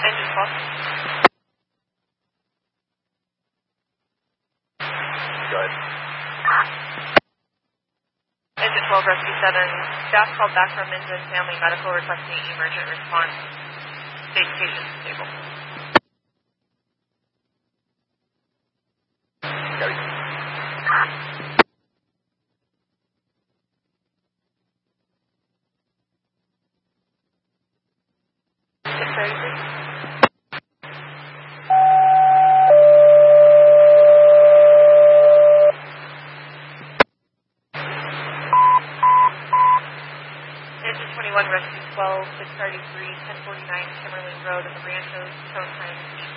Engine 12. Go ahead. Engine 12, Rescue 7. Staff called back from Minden Family Medical requesting emergent response. State patient stable. Copy. Engine 21, Rescue 12, 633, 1049 Kimmerling Road in the Ranchos, phone time